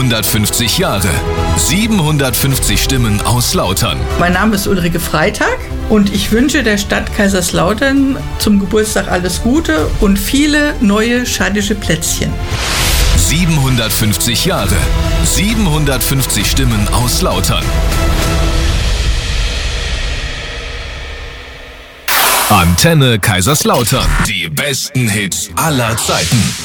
750 Jahre. 750 Stimmen aus Lautern. Mein Name ist Ulrike Freitag und ich wünsche der Stadt Kaiserslautern zum Geburtstag alles Gute und viele neue scheidische Plätzchen. 750 Jahre. 750 Stimmen aus Lautern. Antenne Kaiserslautern. Die besten Hits aller Zeiten.